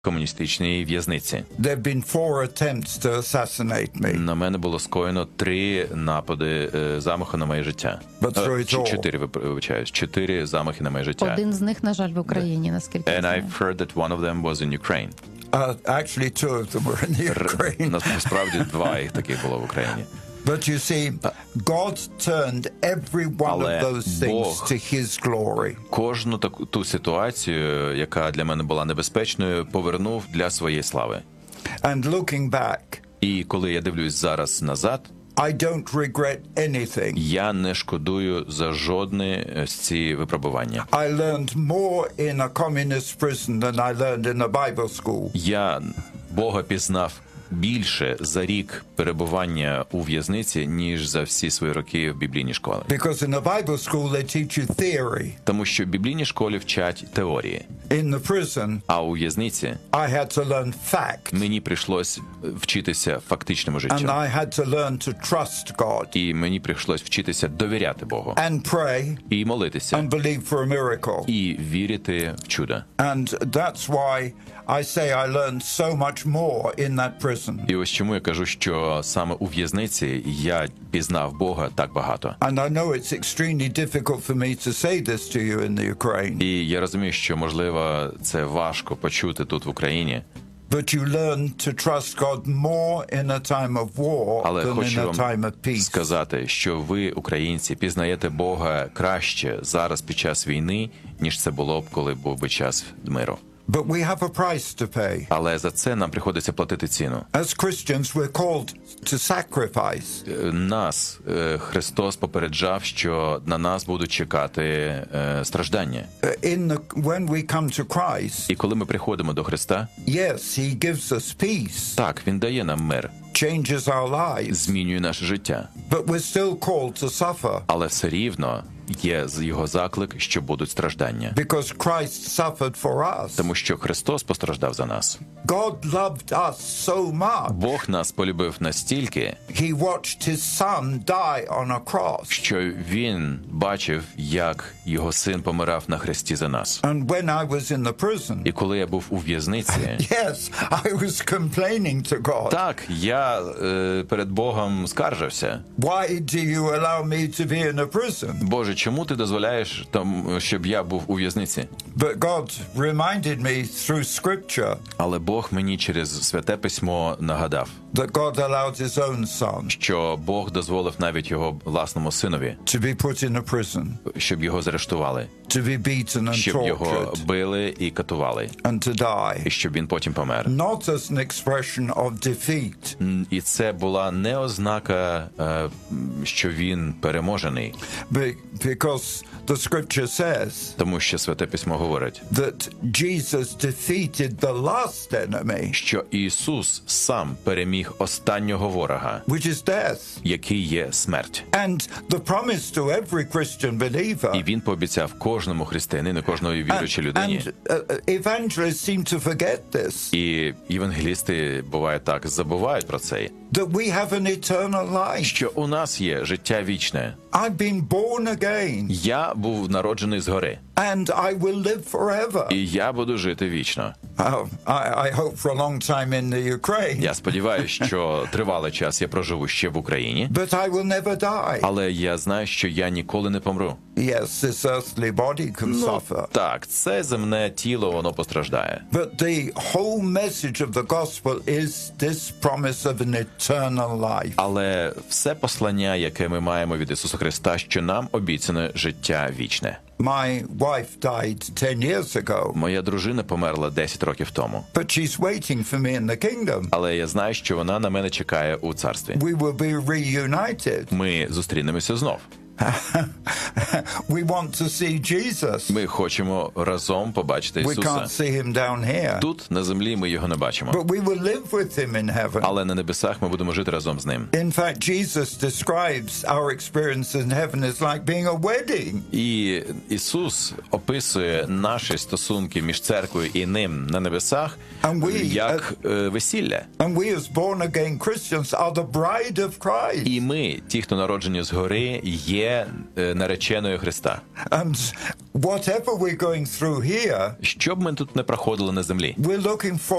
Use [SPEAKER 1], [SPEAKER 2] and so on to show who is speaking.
[SPEAKER 1] комуністичній в'язниці.
[SPEAKER 2] There have been 4 attempts to assassinate me.
[SPEAKER 1] На мене було скоєно 3 напади, замахи на моє життя.
[SPEAKER 2] But through it all.
[SPEAKER 1] 4, вибачаюсь, 4 замахи на моє життя.
[SPEAKER 3] Один з них, на жаль, в Україні, наскільки я
[SPEAKER 1] And
[SPEAKER 3] знаю.
[SPEAKER 1] I've heard that one of them was in Ukraine.
[SPEAKER 2] Actually, 2 of them were in the Ukraine.
[SPEAKER 1] Насправді 2 їх таких було в Україні.
[SPEAKER 2] But you see, God turned every one of
[SPEAKER 1] Але
[SPEAKER 2] those things
[SPEAKER 1] Бог
[SPEAKER 2] to His glory.
[SPEAKER 1] Кожну ту ситуацію, яка для мене була небезпечною, повернув для своєї слави.
[SPEAKER 2] And looking back,
[SPEAKER 1] І коли я дивлюсь зараз назад,
[SPEAKER 2] I don't regret anything.
[SPEAKER 1] я не шкодую за жодне з ці випробування.
[SPEAKER 2] I learned more in a communist prison than I learned in a Bible school.
[SPEAKER 1] Я Бога пізнав більше за рік перебування у в'язниці, ніж за всі свої роки в біблійній школі.
[SPEAKER 2] Because in a Bible school they teach you theory.
[SPEAKER 1] Тому що в біблійній школі вчать теорії,
[SPEAKER 2] In the prison,
[SPEAKER 1] а у в'язниці
[SPEAKER 2] I had to learn fact.
[SPEAKER 1] мені прийшлось вчитися фактичному
[SPEAKER 2] And
[SPEAKER 1] життю.
[SPEAKER 2] I had to learn to trust God.
[SPEAKER 1] І мені прийшлось вчитися довіряти Богу.
[SPEAKER 2] And pray
[SPEAKER 1] І молитися.
[SPEAKER 2] and believe for a miracle.
[SPEAKER 1] І вірити в чудо.
[SPEAKER 2] And that's why I say I learned so much more in that prison.
[SPEAKER 1] І ось чому я кажу, що саме у в'язниці я пізнав Бога так багато.
[SPEAKER 2] And I know it's extremely difficult for me to say this to you in the Ukraine.
[SPEAKER 1] І я розумію, що, можливо, це важко почути тут в Україні,
[SPEAKER 2] But you learn to trust God more in a time of war
[SPEAKER 1] але
[SPEAKER 2] than in
[SPEAKER 1] хочу
[SPEAKER 2] a time of
[SPEAKER 1] вам
[SPEAKER 2] peace.
[SPEAKER 1] сказати, що ви, українці, пізнаєте Бога краще зараз під час війни, ніж це було б, коли був би час миру.
[SPEAKER 2] But we have a price to pay.
[SPEAKER 1] Але за це нам приходиться платити ціну.
[SPEAKER 2] As Christians, we're called to sacrifice.
[SPEAKER 1] Нас Христос попереджав, що на нас будуть чекати страждання.
[SPEAKER 2] When we come to Christ,
[SPEAKER 1] І коли ми приходимо до Христа,
[SPEAKER 2] yes, He gives us peace,
[SPEAKER 1] так, Він дає нам мир,
[SPEAKER 2] changes our lives,
[SPEAKER 1] змінює наше життя.
[SPEAKER 2] but we're still called to suffer
[SPEAKER 1] Але все рівно є його заклик, що будуть страждання.
[SPEAKER 2] because Christ suffered for us.
[SPEAKER 1] Тому що Христос постраждав за нас.
[SPEAKER 2] God loved us so much.
[SPEAKER 1] Бог нас полюбив настільки,
[SPEAKER 2] He watched His Son die on a cross.
[SPEAKER 1] що Він бачив, як його син помирав на хресті за нас.
[SPEAKER 2] And when I was in the prison,
[SPEAKER 1] І коли я був у в'язниці,
[SPEAKER 2] yes, I was complaining to God.
[SPEAKER 1] так, я перед Богом скаржився.
[SPEAKER 2] Why do you allow me to be in a prison?
[SPEAKER 1] Боже, чому ти дозволяєш, щоб я був у в'язниці?
[SPEAKER 2] But God reminded me through Scripture
[SPEAKER 1] Але Бог мені через Святе Письмо нагадав,
[SPEAKER 2] that God allowed His own Son
[SPEAKER 1] що Бог дозволив навіть його власному синові,
[SPEAKER 2] to be put in a prison,
[SPEAKER 1] щоб його заарештували,
[SPEAKER 2] to be beaten and
[SPEAKER 1] щоб його
[SPEAKER 2] tortured,
[SPEAKER 1] били і катували,
[SPEAKER 2] and to
[SPEAKER 1] і
[SPEAKER 2] die.
[SPEAKER 1] щоб він потім помер.
[SPEAKER 2] Not as an expression of defeat,
[SPEAKER 1] І це була не ознака, що він переможений,
[SPEAKER 2] because the Scripture says
[SPEAKER 1] тому що Святе Письмо говорить,
[SPEAKER 2] that Jesus defeated the last enemy,
[SPEAKER 1] що Ісус сам переміг останнього ворога,
[SPEAKER 2] which is death.
[SPEAKER 1] який є смерть.
[SPEAKER 2] And the promise to every Christian believer,
[SPEAKER 1] І він пообіцяв кожному християнину, кожної віруючій людині.
[SPEAKER 2] evangelists seem to forget this,
[SPEAKER 1] І євангелісти, буває так, забувають про це,
[SPEAKER 2] that we have an eternal life.
[SPEAKER 1] що у нас є життя вічне.
[SPEAKER 2] I've been born again,
[SPEAKER 1] Я був народжений згори,
[SPEAKER 2] and I will live forever.
[SPEAKER 1] і я буду жити вічно.
[SPEAKER 2] I hope for a long time in the Ukraine,
[SPEAKER 1] Я сподіваюся, що тривалий час я проживу ще в Україні,
[SPEAKER 2] but I will never die.
[SPEAKER 1] але я знаю, що я ніколи не помру.
[SPEAKER 2] Yes, this earthly body can suffer,
[SPEAKER 1] Так, це земне тіло, воно постраждає.
[SPEAKER 2] but the whole message of the gospel is this promise of an eternal life.
[SPEAKER 1] Але все послання, яке ми маємо від Ісуса Христа, що нам обіцяне життя вічне.
[SPEAKER 2] My wife died 10 years ago,
[SPEAKER 1] Моя дружина померла 10 років тому,
[SPEAKER 2] but she's waiting for me in the kingdom.
[SPEAKER 1] але я знаю, що вона на мене чекає у царстві.
[SPEAKER 2] We will be reunited.
[SPEAKER 1] Ми зустрінемося знов.
[SPEAKER 2] We want to see Jesus.
[SPEAKER 1] Ми хочемо разом побачити
[SPEAKER 2] We
[SPEAKER 1] Ісуса.
[SPEAKER 2] can't see him down here,
[SPEAKER 1] Тут, на землі, ми його не бачимо.
[SPEAKER 2] but we will live with him in heaven.
[SPEAKER 1] Але на небесах ми будемо жити разом з ним.
[SPEAKER 2] In fact, Jesus describes our experience in heaven as like being a wedding.
[SPEAKER 1] І Ісус описує наші стосунки між церквою і ним на небесах як весілля.
[SPEAKER 2] And we as born again Christians are the bride of Christ.
[SPEAKER 1] І ми, ті, хто народжені згори, є є нареченою Христа.
[SPEAKER 2] And whatever we're going through here,
[SPEAKER 1] Що б ми тут не проходили на землі,
[SPEAKER 2] we're looking